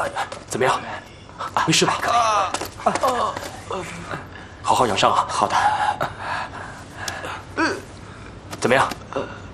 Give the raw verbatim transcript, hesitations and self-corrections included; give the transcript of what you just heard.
怎么样？没事吧？好好养伤啊！好的。怎么样？